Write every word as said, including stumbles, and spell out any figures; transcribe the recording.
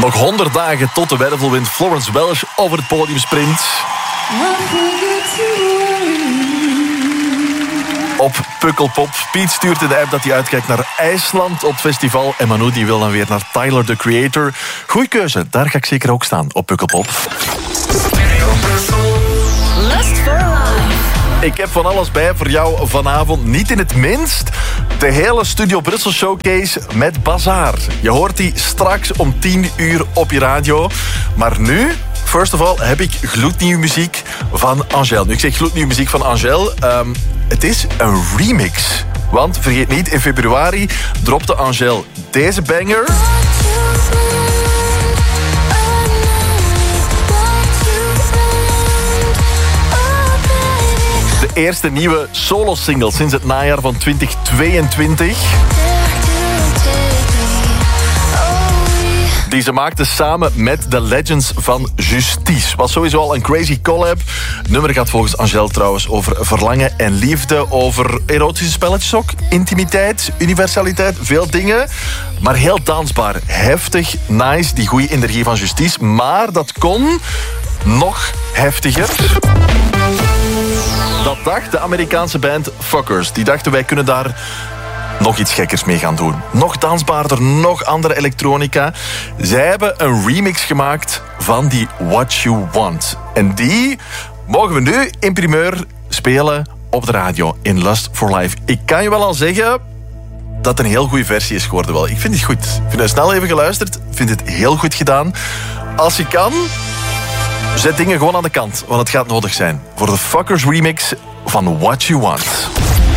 Nog honderd dagen tot de wervelwind Florence Welch over het podium sprint. Op Pukkelpop. Piet stuurt in de app dat hij uitkijkt naar IJsland op het festival. En Manu die wil dan weer naar Tyler, the Creator. Goeie keuze, daar ga ik zeker ook staan op Pukkelpop. Lust for Life. Ik heb van alles bij voor jou vanavond. Niet in het minst de hele Studio Brussel Showcase met Bazaar. Je hoort die straks om tien uur op je radio. Maar nu, first of all, heb ik gloednieuwe muziek van Angèle. Nu, ik zeg gloednieuwe muziek van Angèle. Um, het is een remix. Want, vergeet niet, in februari dropte Angèle deze banger. De eerste nieuwe solo-single sinds het najaar van twintig tweeëntwintig. Die ze maakte samen met The Legends van Justice. Was sowieso al een crazy collab. Het nummer gaat volgens Angèle trouwens over verlangen en liefde. Over erotische spelletjes ook. Intimiteit, universaliteit, veel dingen. Maar heel dansbaar. Heftig, nice, die goede energie van Justice. Maar dat kon nog heftiger. Dat dacht de Amerikaanse band Fuckers. Die dachten, wij kunnen daar nog iets gekkers mee gaan doen. Nog dansbaarder, nog andere elektronica. Zij hebben een remix gemaakt van die What You Want. En die mogen we nu in primeur spelen op de radio in Lust for Life. Ik kan je wel al zeggen dat het een heel goede versie is geworden. Wel. Ik vind het goed. Ik vind het snel even geluisterd. Ik vind het heel goed gedaan. Als je kan, zet dingen gewoon aan de kant. Want het gaat nodig zijn voor de Fuckers remix van What You Want.